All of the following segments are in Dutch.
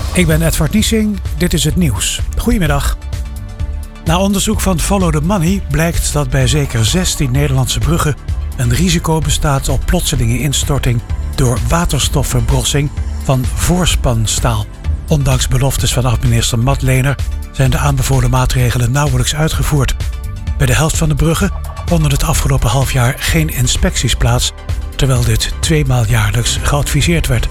Ik ben Edward Niesing, dit is het nieuws. Goedemiddag. Na onderzoek van Follow the Money blijkt dat bij zeker 16 Nederlandse bruggen een risico bestaat op plotselinge instorting door waterstofverbrossing van voorspanstaal. Ondanks beloftes van oud-minister Matt Leener zijn de aanbevolen maatregelen nauwelijks uitgevoerd. Bij de helft van de bruggen vonden het afgelopen half jaar geen inspecties plaats, terwijl dit 2 maal jaarlijks geadviseerd werd.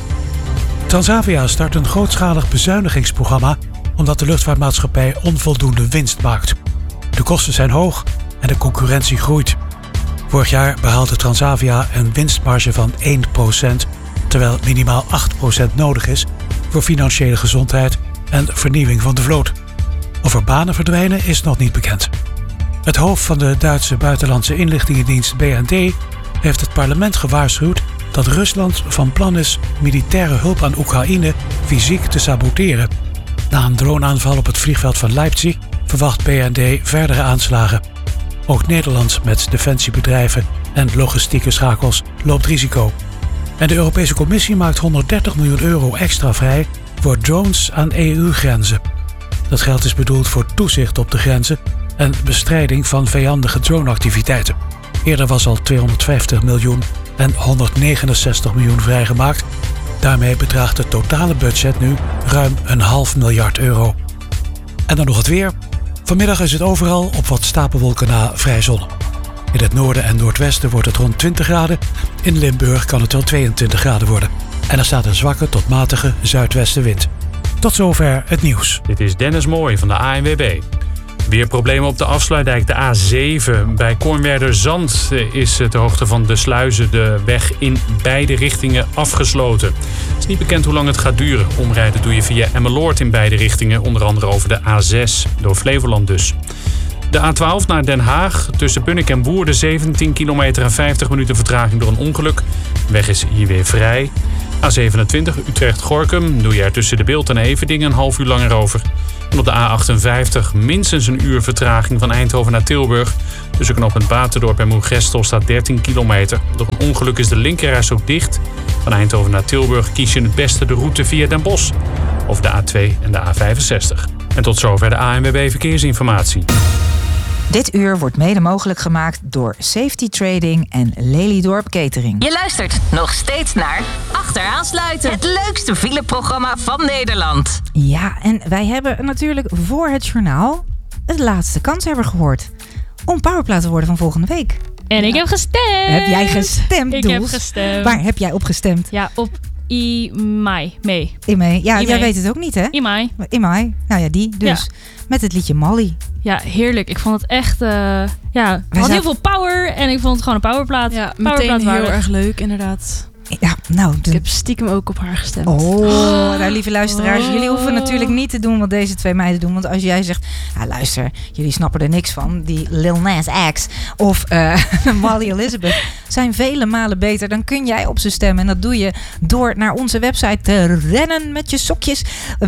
Transavia start een grootschalig bezuinigingsprogramma omdat de luchtvaartmaatschappij onvoldoende winst maakt. De kosten zijn hoog en de concurrentie groeit. Vorig jaar behaalde Transavia een winstmarge van 1%, terwijl minimaal 8% nodig is voor financiële gezondheid en vernieuwing van de vloot. Of er banen verdwijnen is nog niet bekend. Het hoofd van de Duitse buitenlandse inlichtingendienst BND heeft het parlement gewaarschuwd dat Rusland van plan is militaire hulp aan Oekraïne fysiek te saboteren. Na een droneaanval op het vliegveld van Leipzig verwacht BND verdere aanslagen. Ook Nederland met defensiebedrijven en logistieke schakels loopt risico. En de Europese Commissie maakt €130 miljoen extra vrij voor drones aan EU-grenzen. Dat geld is bedoeld voor toezicht op de grenzen en bestrijding van vijandige droneactiviteiten. Eerder was al 250 miljoen en 169 miljoen vrijgemaakt. Daarmee bedraagt het totale budget nu ruim €0,5 miljard. En dan nog het weer. Vanmiddag is het overal op wat stapelwolken na vrij zon. In het noorden en noordwesten wordt het rond 20 graden. In Limburg kan het wel 22 graden worden. En er staat een zwakke tot matige zuidwestenwind. Tot zover het nieuws. Dit is Dennis Mooij van de ANWB. Weer problemen op de afsluitdijk, de A7. Bij Kornwerderzand is de hoogte van de sluizen de weg in beide richtingen afgesloten. Het is niet bekend hoe lang het gaat duren. Omrijden doe je via Emmeloord in beide richtingen, onder andere over de A6, door Flevoland dus. De A12 naar Den Haag, tussen Bunnik en Woerden 17 kilometer en 50 minuten vertraging door een ongeluk. De weg is hier weer vrij. A27 Utrecht-Gorkum doe je er tussen de Beeld en Everdingen een half uur langer over. En op de A58 minstens een uur vertraging van Eindhoven naar Tilburg. Tussen knooppunt Baterdorp en Moergestel staat 13 kilometer. Door een ongeluk is de linkerreis ook dicht. Van Eindhoven naar Tilburg kies je het beste de route via Den Bosch. Of de A2 en de A65. En tot zover de ANWB Verkeersinformatie. Dit uur wordt mede mogelijk gemaakt door Safety Trading en Lelydorp Catering. Je luistert nog steeds naar Achteraansluiten. Het leukste fileprogramma van Nederland. Ja, en wij hebben natuurlijk voor het journaal het laatste kanshebber gehoord om powerplaat te worden van volgende week. En ik heb gestemd. Heb jij gestemd, Ik Doels? heb gestemd. Waar heb jij op gestemd? Ja, op Imai. Mee. Imai. Ja, Imai. jij weet het ook niet, hè? Imai. Imai. Nou ja, die dus. Ja. Met het liedje Molly. Ja, heerlijk. Ik vond het echt... het had heel veel power en ik vond het gewoon een powerplaat. Ja, meteen Powerplaat heel waardig. erg leuk, inderdaad. Ja, nou... Ik heb stiekem ook op haar gestemd. Nou, lieve luisteraars, jullie hoeven natuurlijk niet te doen wat deze twee meiden doen. Want als jij zegt, luister, jullie snappen er niks van. Die Lil Nas X of Molly Elizabeth zijn vele malen beter. Dan kun jij op ze stemmen. En dat doe je door naar onze website te rennen met je sokjes.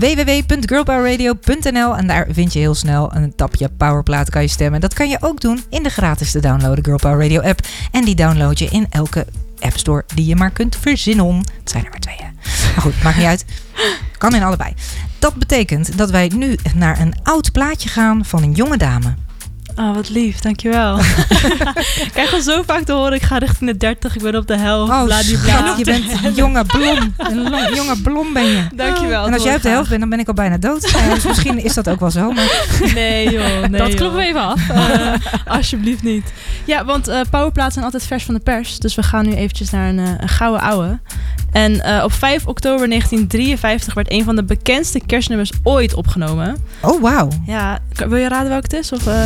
www.girlpowerradio.nl. En daar vind je heel snel een tapje powerplaat, kan je stemmen. Dat kan je ook doen in de gratis te downloaden Girl Power Radio app. En die download je in elke App Store die je maar kunt verzinnen. Het zijn er maar 2. Maar goed, maakt niet uit. Kan in allebei. Dat betekent dat wij nu naar een oud plaatje gaan van een jonge dame. Oh, wat lief, dankjewel. Ik krijg al zo vaak te horen, ik ga richting de 30, ik ben op de helft. Oh, bladibla. je bent een jonge blom. Een jonge blom ben je. Dankjewel. En als jij op de helft bent, dan ben ik al bijna dood. Dus misschien is dat ook wel zo. Maar... Nee joh, nee Dat joh. klopt even af. Alsjeblieft niet. Ja, want powerplaten zijn altijd vers van de pers. Dus we gaan nu eventjes naar een gouden ouwe. En op 5 oktober 1953 werd een van de bekendste kerstnummers ooit opgenomen. Oh, wauw. Ja, wil je raden welk het is? Of,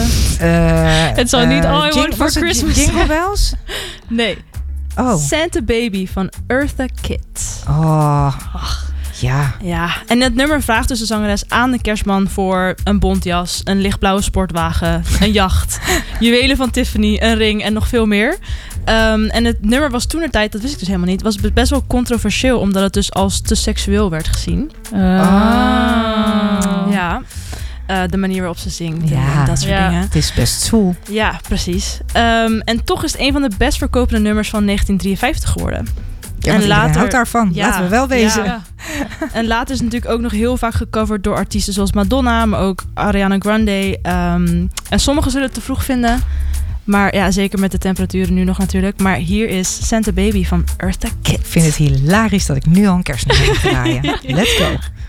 Het zal niet All I Want for Christmas Jingle Bells? Nee. Oh. Santa Baby van Eartha Kitt. Oh. Ja. Ja, en het nummer vraagt dus de zangeres aan de kerstman voor een bontjas, een lichtblauwe sportwagen, een jacht, juwelen van Tiffany, een ring en nog veel meer. En het nummer was toentertijd, dat wist ik dus helemaal niet, was best wel controversieel, omdat het dus als te seksueel werd gezien. Ja. De manier waarop ze zingt en dat soort dingen. Het is best zwoel. Ja, precies. En toch is het een van de best verkopende nummers van 1953 geworden. Ja, en later houdt daarvan. Ja, laten we wel wezen. Ja. En later is het natuurlijk ook nog heel vaak gecoverd door artiesten zoals Madonna, maar ook Ariana Grande. En sommigen zullen het te vroeg vinden. Maar ja, zeker met de temperaturen nu nog natuurlijk. Maar hier is Santa Baby van Eartha Kitt. Ik vind het hilarisch dat ik nu al een kerstnummer moet draaien. Let's go.